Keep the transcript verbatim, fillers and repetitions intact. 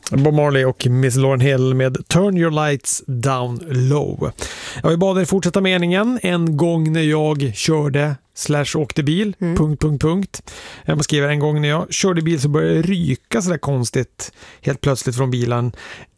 Bob Marley och Miss Lauryn Hill med Turn Your Lights Down Low. Jag vill bara fortsätta meningen. En gång när jag körde slash åkte bil, mm. punkt, punkt, punkt. Jag skriver en gång när jag körde bil så började det ryka sådär konstigt helt plötsligt från bilen.